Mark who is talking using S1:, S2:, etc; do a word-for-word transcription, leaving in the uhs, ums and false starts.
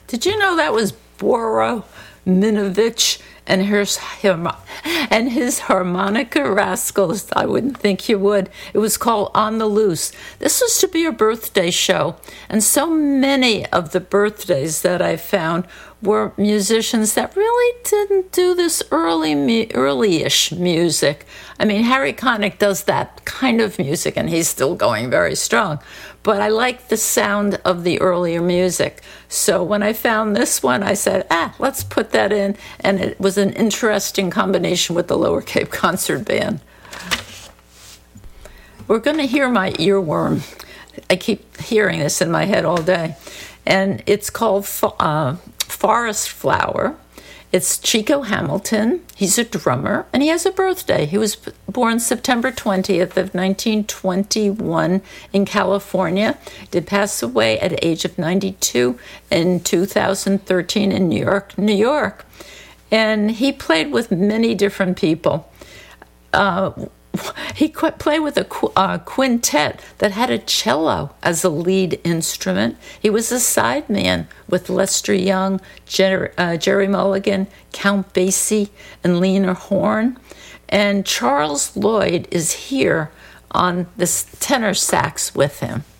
S1: Did you know that was Boro Minovich and his, and his Harmonica Rascals? I wouldn't think you would. It was called On the Loose. This was to be a birthday show, and so many of the birthdays that I found were musicians that really didn't do this early, early-ish music. I mean, Harry Connick does that kind of music, and he's still going very strong. But I like the sound of the earlier music. So when I found this one, I said, ah, let's put that in. And it was an interesting combination with the Lower Cape Concert Band. We're going to hear my earworm. I keep hearing this in my head all day. And it's called uh, Forest Flower. It's Chico Hamilton. He's a drummer, and he has a birthday. He was born September twentieth of nineteen twenty-one in California. Did pass away at the age of ninety-two in two thousand thirteen in New York, New York. And he played with many different people. Uh, He played with a qu- uh, quintet that had a cello as a lead instrument. He was a sideman with Lester Young, Jer- uh, Jerry Mulligan, Count Basie, and Lena Horne. And Charles Lloyd is here on this tenor sax with him.